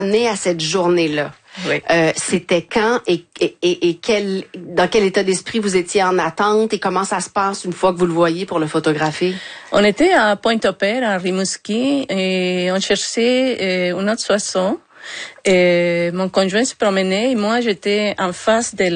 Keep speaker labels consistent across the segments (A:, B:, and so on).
A: amené à cette journée-là?
B: Oui.
A: C'était quand et dans quel état d'esprit vous étiez en attente et comment ça se passe une fois que vous le voyez pour le photographier?
B: On était à Pointe-au-Père, à Rimouski, et on cherchait une autre soissons. Et mon conjoint se promenait et moi j'étais en face de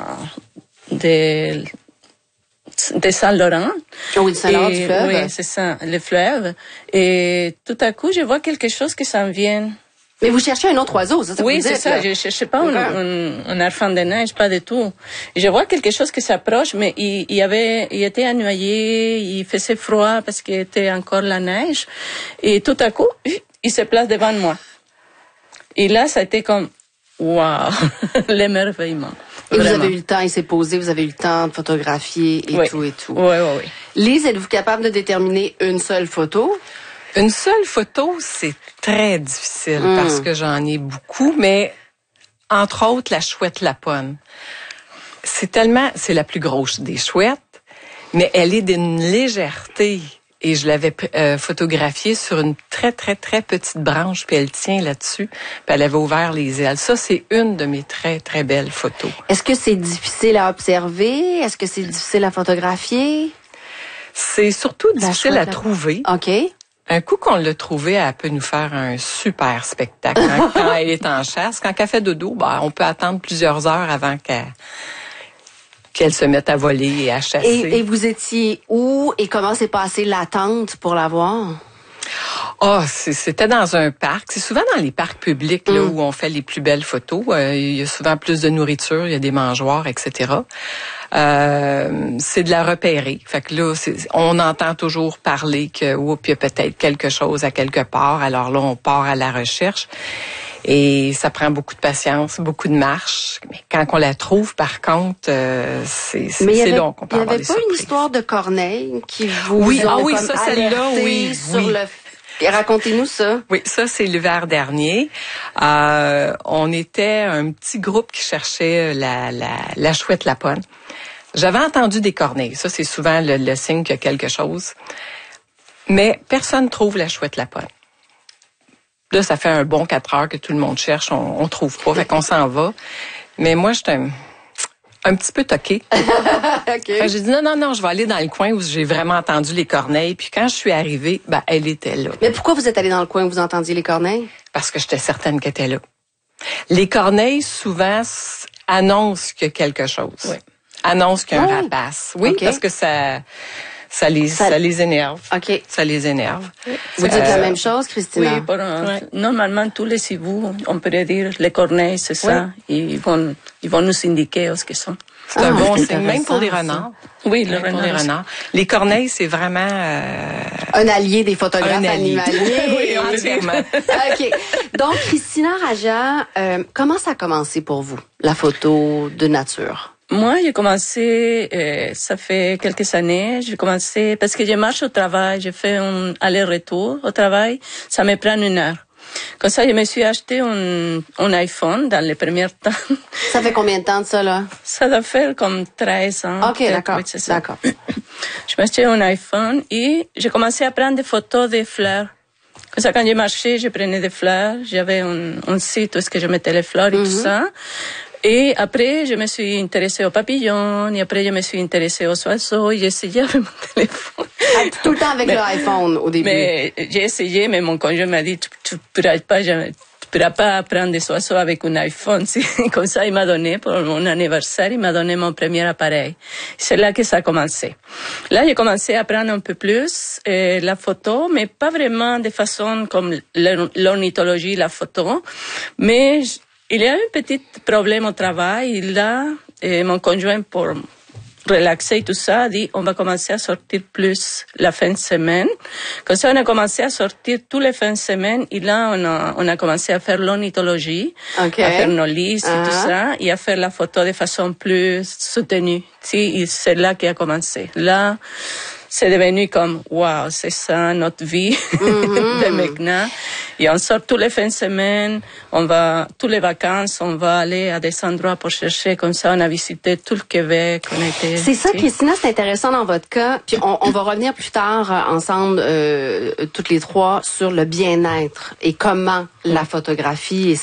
B: Saint-Laurent.
A: Oui, de Saint-Laurent du fleuve.
B: Oui, c'est ça, le fleuve. Et tout à coup, je vois quelque chose qui s'en vient.
A: Mais vous cherchez un autre oiseau, ça
B: oui,
A: vous dites,
B: c'est ça.
A: là.
B: Je cherchais pas un enfant de neige, pas du tout. Je vois quelque chose qui s'approche, mais il était ennoyé, il faisait froid parce qu'il était encore la neige. Et tout à coup, il se place devant moi. Et là, ça a été comme, waouh, l'émerveillement.
A: Et
B: Vraiment.
A: vous avez eu le temps, il s'est posé, vous avez eu le temps de photographier et tout et tout.
B: Oui.
A: Lise, êtes-vous capable de déterminer une seule photo?
C: Une seule photo, c'est très difficile parce que j'en ai beaucoup, mais entre autres, la chouette laponne. C'est la plus grosse des chouettes, mais elle est d'une légèreté. Et je l'avais photographiée sur une très, très, très petite branche, puis elle tient là-dessus, puis elle avait ouvert les ailes. Ça, c'est une de mes très, très belles photos.
A: Est-ce que c'est difficile à observer? Est-ce que c'est difficile à photographier?
C: C'est surtout difficile à trouver.
A: OK.
C: Un coup qu'on l'a trouvée, elle peut nous faire un super spectacle. Quand elle est en chasse, quand elle fait dodo, on peut attendre plusieurs heures avant qu'elle se mette à voler et à chasser.
A: Et vous étiez où et comment s'est passée l'attente pour la voir?
C: C'était dans un parc. C'est souvent dans les parcs publics là où on fait les plus belles photos. Il y a souvent plus de nourriture, il y a des mangeoires, etc. C'est de la repérer. Fait que là, on entend toujours parler que il y a peut-être quelque chose à quelque part. Alors là, on part à la recherche. Et ça prend beaucoup de patience, beaucoup de marche. Mais quand on la trouve, par contre, c'est long qu'on peut avoir des surprises. Il n'y avait pas
A: une histoire de corneille qui vous
C: oui,
A: ont
C: oui,
A: comme
C: ça, celle-là, oui.
A: sur le... Et racontez-nous ça.
C: Oui, ça, c'est l'hiver dernier. On était un petit groupe qui cherchait la chouette laponne. J'avais entendu des corneilles. Ça, c'est souvent le signe qu'il y a quelque chose. Mais personne trouve la chouette laponne. Là, ça fait un bon 4 heures que tout le monde cherche, on trouve pas, fait qu'on s'en va. Mais moi, j'étais un petit peu toquée.
A: Okay.
C: J'ai dit non, je vais aller dans le coin où j'ai vraiment entendu les corneilles. Puis quand je suis arrivée, elle était là.
A: Mais pourquoi vous êtes allée dans le coin où vous entendiez les corneilles?
C: Parce que j'étais certaine qu'elle était là. Les corneilles, souvent, annoncent qu'il y a quelque chose.
B: Oui.
C: Annoncent qu'il y a un rapace. Oui,
A: okay.
C: Parce que ça les énerve.
A: OK.
C: Ça les énerve.
A: Vous dites la même chose, Christina?
B: Oui, normalement, tous les hiboux, on pourrait dire, les corneilles, c'est ça. Ils vont nous indiquer ce qu'ils sont.
C: C'est un bon signe, même pour les renards.
B: Oui, le renard.
C: Les corneilles, c'est vraiment...
A: un allié des photographes animaliers.
C: Oui, entièrement.
A: OK. Donc, Christina Raja, comment ça a commencé pour vous, la photo de nature?
B: Moi, j'ai commencé, ça fait quelques années, j'ai commencé, parce que je marche au travail, je fais un aller-retour au travail, ça me prend 1 heure. Comme ça, je me suis acheté un iPhone dans les premiers temps.
A: Ça fait combien de temps de ça, là?
B: Ça doit faire comme 13 ans.
A: OK, d'accord.
B: Oui, c'est ça.
A: D'accord.
B: Je me suis acheté un iPhone et j'ai commencé à prendre des photos des fleurs. Comme ça, quand je marchais, je prenais des fleurs. J'avais un site où est-ce que je mettais les fleurs et tout ça. Et après, je me suis intéressée aux papillons, et après, je me suis intéressée aux oiseaux, et j'ai essayé avec mon téléphone.
A: Tout le temps avec l'iPhone au début.
B: Mais j'ai essayé, mais mon conjoint m'a dit, tu pourras pas prendre des oiseaux avec un iPhone. Comme ça, il m'a donné, pour mon anniversaire, il m'a donné mon premier appareil. C'est là que ça a commencé. Là, j'ai commencé à prendre un peu plus la photo, mais pas vraiment de façon comme l'ornithologie, la photo, mais il y a un petit problème au travail. Là, mon conjoint, pour relaxer et tout ça, a dit on va commencer à sortir plus la fin de semaine. Comme ça, on a commencé à sortir tous les fins de semaine. Et là, on a commencé à faire l'ornithologie, à faire nos listes et tout ça, et à faire la photo de façon plus soutenue. Et c'est là qu'il a commencé. Là, c'est devenu comme, wow, c'est ça notre vie de maintenant. Et on sort tous les fins de semaine, tous les vacances, on va aller à des endroits pour chercher. Comme ça, on a visité tout le Québec.
A: C'est ça, Christina, c'est intéressant dans votre cas. Puis on va revenir plus tard ensemble, toutes les trois, sur le bien-être et comment la photographie